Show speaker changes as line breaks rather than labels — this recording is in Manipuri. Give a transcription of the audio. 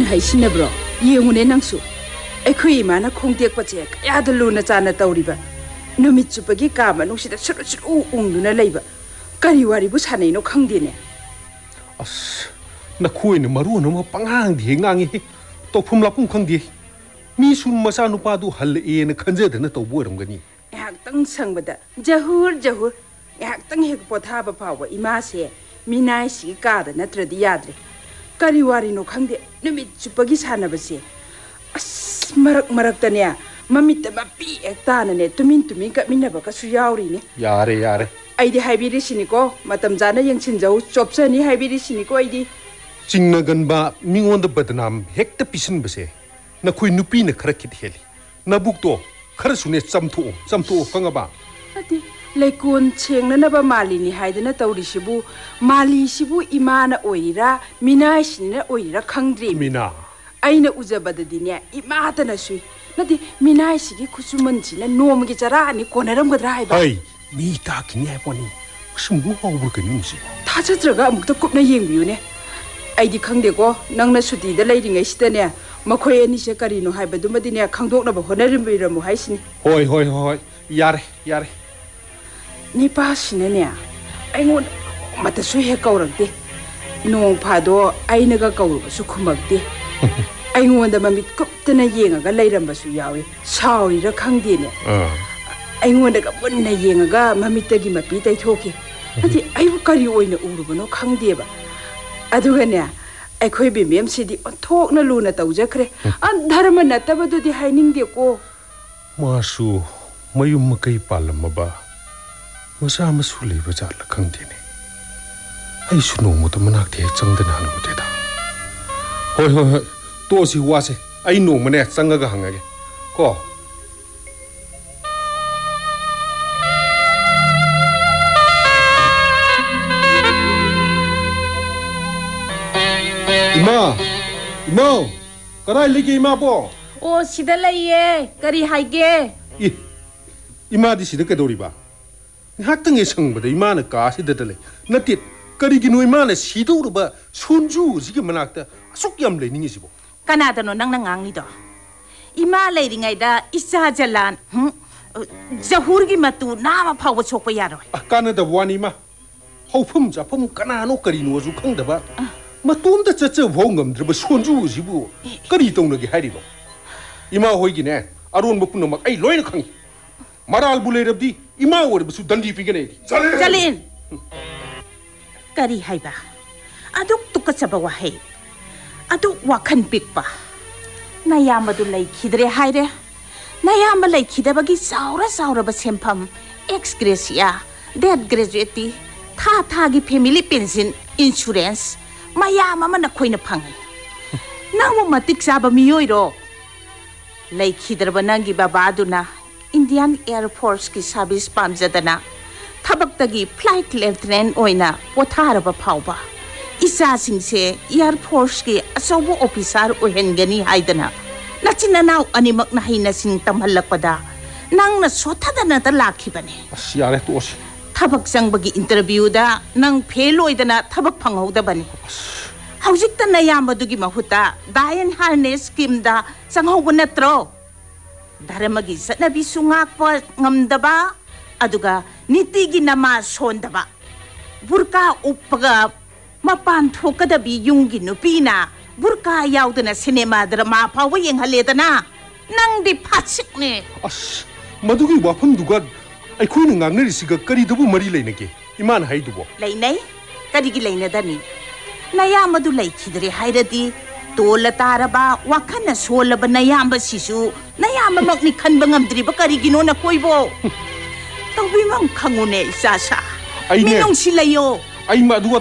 haishinabro yengune nangsu akhoi mana khongtek pache kayada luna chana tawriba numit chupagi ka manungsida suru suru ungduna leiba kari wari bu sanai no khangdene
as na khoina maru no ma pangang di ngangi tokphum lapum khangdi mi sun masa nupa du hal e na khanjadana tawbo ramgani
yak tang sangbada jahur yak tang hek potha ba pawa ima se minai si ka da natradi yadre kari wari no khangde numit chupagi sana ba se as marak tane mamit ba pi ekta na ne tumin ka minaba ka su yauri ne
yare
aidi haibiri siniko matam jana yengchin jau chopsani haibiri siniko aidi
chingna ganba mingon da badnam hekta pisin base na khoi nupi na khara kit heli na bukto khara sune chamtho kangaba
ati lekon chengna na ba mali ni haidana tawri sibu mali sibu imana oira minai sinna oira khangdri
mina
aina ujabada dinya imata na sui nadi minai sigi khusuman china nomgi chara ani konaram gadra haiba
ai mi ta kini ai poni sumbu hawbu kani si
thacha traga amukta kupna yengbiyu ne aidi khangde ko nangna suti da lairing ai sita ne makhoi ani se kari no haiba du madine khangdok na ba honarim biramu haisini
hoi yare
ni pa sine ne aingon mata su he kaurakte nong phado aina ga kauru su khumakte aingon da mamit kuptana yenga lairamba su yawi sauri ra khangde ne aingon da bunna yenga mamitagi mapi tai thoki ati ayu kari oina urubano khangde ba aduga ne akhoi bi mem sidi thokna luna tawjakhre an dharma natabadu di hainingde ko
masu mayum makai palama ba masa masuli ba jala khangde ne ai suno mu ta manak the changdana hanu te da hoi to si wase ai no mane changaga hangage ko Ima, karai lagi ima po?
Oh, sida laiye, kari haige.
Ima di sida kadori ba? Hatang esang ba? Ima na ka sida dale. Natit kari gino ima na sida uro ba? Sunju sige manakta asuk yam le ningi sibo.
Kanada no nang nangang nito. Ima lay ringay da isa jalan. Jahur gi matu nama pawa chokpa yaro.
Kanada wani ima. Haupum japum kanano kari no zu kang da ba? Matum da chacha vongam drba sonju jibu kari tong nagi hari lo ima hoigi ne arun bapun mak ai loina khang maral bule rabdi ima wor busu dandi pigane
jalin kari haiba aduk tukachaba wa hai aduk wakhan pikpa nayama du lai khidre haire nayama lai khidabagi saura ba sempam ex gracia dead graduate tha gi family pension insurance mayam ama na khoina phangai nangmo matik saba miyoiro laikhidraba nangi babaduna Indian Air Force ki service pamjadana thabaktagi flight lieutenant oina potharaba phawba isa singse Air Force ki asobo officer ohengani haidana nachina naw animak na hina sing tamhalakpada nangna sothadana ta lakhibane
yare to os
thabak changbagi interview da nang fail oidana thabak phanghodabani hawjik ta nayamadugi mahuta Dian Harness scheme da changhauba natro dharamagi sanabi sungakpa ngamdaba aduga nitigi nama sondaba burka uppaga mapan thokadabi yungi nupina burka yaudana cinema drama pawa yenghaledana nangdi phatsikne
as madugi wafam duga ai khoina ngangnari siga kari dubu mari leinage iman haidubo
leinai karigi leinadani nayamadu laikhidre hairadi tola taraba wakhana solaba nayamba sisu nayamba makni khanba ngamdriba karigino na koibo tawbimam khangune isasa minong silayo
ai ma duga